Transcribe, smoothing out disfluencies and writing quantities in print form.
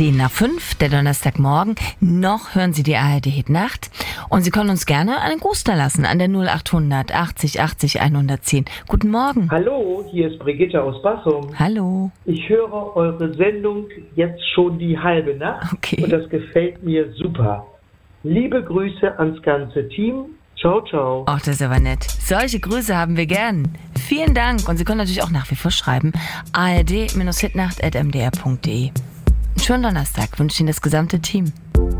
10:05, der Donnerstagmorgen. Noch hören Sie die ARD Hit Nacht. Und Sie können uns gerne einen Gruß da lassen an der 0800 80 80 110. Guten Morgen. Hallo, hier ist Brigitte aus Bassum. Hallo. Ich höre eure Sendung jetzt schon die halbe Nacht. Okay. Und das gefällt mir super. Liebe Grüße ans ganze Team. Ciao, ciao. Ach, das ist aber nett. Solche Grüße haben wir gern. Vielen Dank. Und Sie können natürlich auch nach wie vor schreiben. ard-hitnacht@mdr.de. Schönen Donnerstag wünscht Ihnen das gesamte Team.